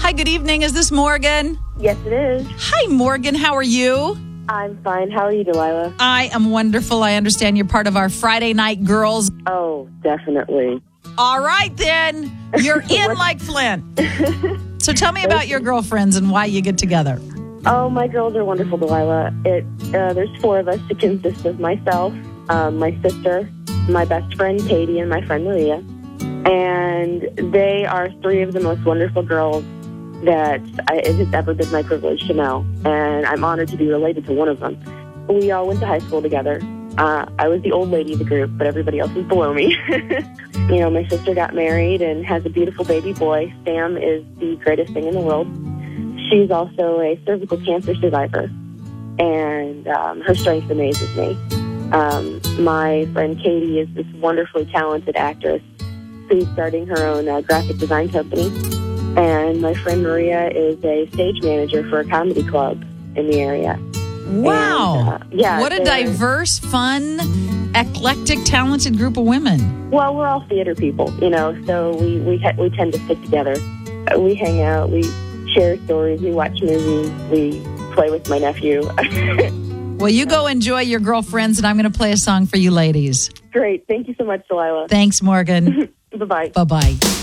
Hi, good evening. Is this Morgan? Yes, it is. Hi, Morgan. How are you? I'm fine. How are you, Delilah? I am wonderful. I understand you're part of our Friday Night Girls. Oh, definitely. All right, then. You're in like Flint. So tell me about your girlfriends and why you get together. Oh, my girls are wonderful, Delilah. There's 4 of us. It consists of myself, my sister, my best friend, Katie, and my friend, Maria. And they are 3 of the most wonderful girls that it has ever been my privilege to know. And I'm honored to be related to one of them. We all went to high school together. I was the old lady of the group, but everybody else was below me. My sister got married and has a beautiful baby boy. Sam is the greatest thing in the world. She's also a cervical cancer survivor, and her strength amazes me. My friend Katie is this wonderfully talented actress who's starting her own graphic design company. And my friend Maria is a stage manager for a comedy club in the area. Wow. And, what a diverse, fun, eclectic, talented group of women. Well, we're all theater people, so we tend to stick together. We hang out, we share stories, we watch movies, we play with my nephew. Well, you go enjoy your girlfriends, and I'm going to play a song for you ladies. Great. Thank you so much, Delilah. Thanks, Morgan. Bye-bye. Bye-bye.